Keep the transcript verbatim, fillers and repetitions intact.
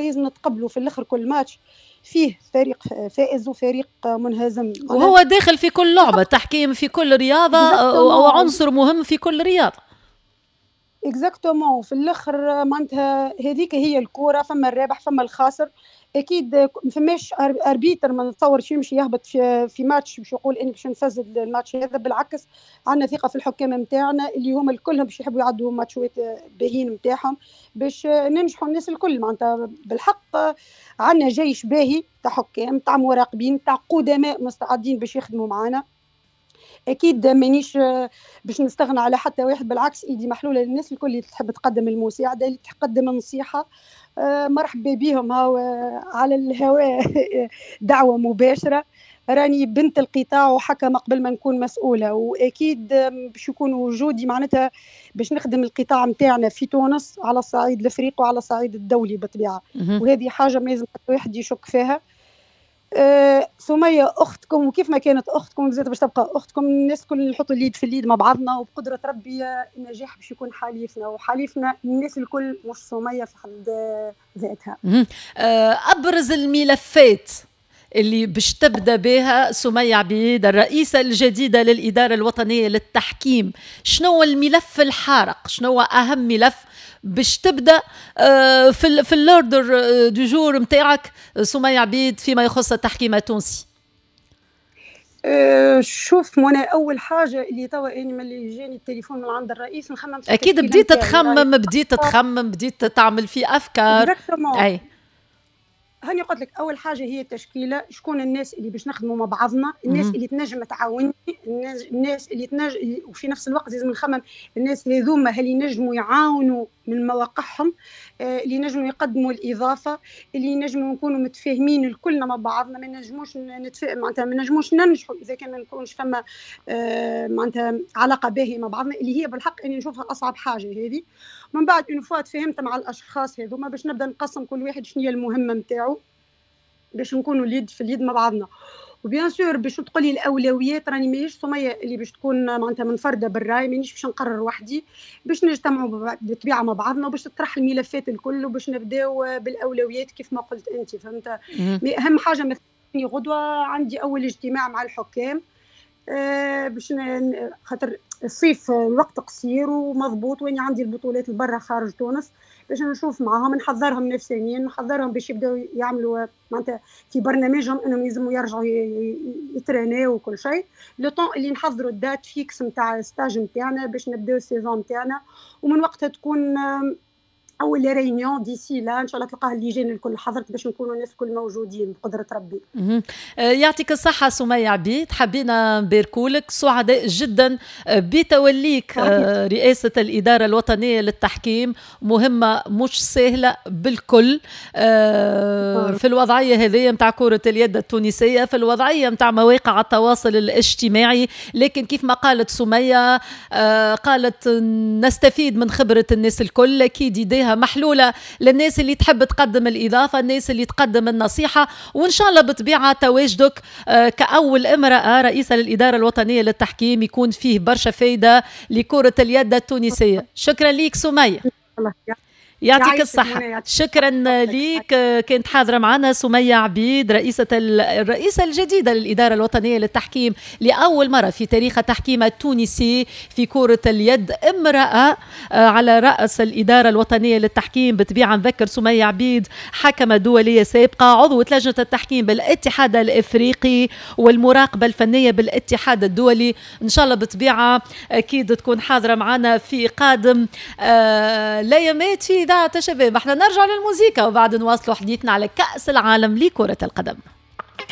لازم نتقبلوا في الاخر كل ماتش فيه فريق فائز وفريق منهزم، وهو داخل في كل لعبة، تحكيم في كل رياضة أو عنصر مهم في كل رياضة. اكزاكتومون، في الاخر معناتها هذيك هي الكورة، فما الرابح فما الخاسر. اكيد ما فماش اربيتر ما نتصورش يمشي يهبط في في ماتش باش يقول اني باش نفسد الماتش هذا. بالعكس عندنا ثقه في الحكام نتاعنا اللي هما الكلهم باش يحبوا يعدوا ماتشات باهين نتاعهم باش ننجحوا الناس الكل. معناتها بالحق عندنا جيش باهي تاع حكام تاع مراقبين تاع قدماء مستعدين باش يخدموا معنا. اكيد مانيش باش نستغنى على حتى واحد، بالعكس ايدي محلوله للناس الكل اللي تحب تقدم المساعده اللي تقدم النصيحه. آه مرحبا بهم هاو على الهواء دعوه مباشره. راني بنت القطاع وحكم قبل ما نكون مسؤوله، واكيد باش يكون وجودي معناتها باش نخدم القطاع نتاعنا في تونس على الصعيد الافريقي وعلى الصعيد الدولي بالطبيعه، وهذه حاجه ما لازم واحد يشك فيها. أه سمية أختكم، وكيف ما كانت أختكم زاد باش تبقى أختكم. الناس الكل نحطوا اليد في اليد مع بعضنا، وبقدرة ربي النجاح باش يكون حليفنا وحليفنا الناس الكل، مش سمية في حد ذاتها. أه أبرز الملفات اللي باش تبدأ بها سمية عبيد الرئيسة الجديدة للإدارة الوطنية للتحكيم، شنو الملف الحارق؟ شنو أهم ملف باش تبدا في في الاوردر دو جور نتاعك سمية عبيد فيما يخص التحكيم التونسي؟ أه شوف منى، اول حاجه اللي توا اني ملي جاني التليفون من عند الرئيس نخمم في اكيد بديت تخمم بديت تخمم بديت تعمل في افكار. اي هاني قلت لك اول حاجه هي التشكيله، شكون الناس اللي باش نخدموا مع بعضنا، الناس اللي تنجم تعاوني، الناس اللي تنجم، وفي نفس الوقت لازم نخمم الناس هذوما هل ينجموا يعاونوا من مواقعهم، اللي ينجموا يقدموا الاضافه، اللي ينجموا نكونوا متفاهمين الكلنا مع بعضنا. ما نجموش نتفاهم معناتها ما نجموش ننجحوا اذا كان ما نكونش فما معناتها علاقه باهيه مع بعضنا، اللي هي بالحق اني نشوفها اصعب حاجه هذه. من بعد انه فات فهمت مع الاشخاص هذوما باش نبدا نقسم كل واحد شنو هي المهمه نتاعو باش نكونوا اليد في اليد مع بعضنا. وبيان سور باش تقولي الاولويات، راني ماهيش سميه اللي باش تكون معناتها منفرده بالراي، مانيش باش نقرر وحدي، باش نجتمعوا بالطبيعه مع بعضنا وباش تطرح الملفات الكل وباش نبداو بالاولويات كيف ما قلت انت. فهمت؟ اهم حاجه مثلا غدوه عندي اول اجتماع مع الحكام، أه باش خاطر الصيف الوقت قصير ومضبوط، واني عندي البطولات البرة خارج تونس، باش نشوف معاهم نحضرهم نفسيا نحضرهم باش يبداو يعملوا معناتها في برنامجهم انهم يلزموا يرجعوا يترينيو وكل شيء. لو طون اللي نحضروا الدات فيكس نتاع الستاج نتاعنا باش نبداو السيزون نتاعنا، ومن وقتها تكون اول ريونيون ديسي لا ان شاء الله تلقاها اللجان الكل حضرت باش نكونوا الناس الكل موجودين بقدره ربي. يعطيك الصحه سمية عبيد، حبينا نباركولك، سعداء جدا بتوليك رئاسه الاداره الوطنيه للتحكيم، مهمه مش سهله بالكل في الوضعيه هذه نتاع كره اليد التونسيه، في الوضعيه نتاع مواقع التواصل الاجتماعي. لكن كيف ما قالت سمية قالت نستفيد من خبره الناس الكل، اكيد يديها محلولة للناس اللي تحب تقدم الإضافة، الناس اللي تقدم النصيحة، وإن شاء الله بطبيعة تواجدك كأول امرأة رئيسة للإدارة الوطنية للتحكيم يكون فيه برشا فايدة لكرة اليد التونسية. شكرا ليك سمية، يعطيك الصحة. شكرا ليك. كانت حاضرة معنا سمية عبيد رئيسة الرئيسة الجديدة للإدارة الوطنية للتحكيم، لأول مرة في تاريخ التحكيم التونسي في كرة اليد امرأة على رأس الإدارة الوطنية للتحكيم. بطبيعة نذكر سمية عبيد حكمة دولية سابقة، عضوة لجنة التحكيم بالاتحاد الإفريقي والمراقبة الفنية بالاتحاد الدولي. إن شاء الله بطبيعة أكيد تكون حاضرة معنا في قادم آه لايامات في إذاعة شباب. احنا نرجع للموسيقى وبعد نواصلوا حديثنا على كأس العالم لكرة القدم.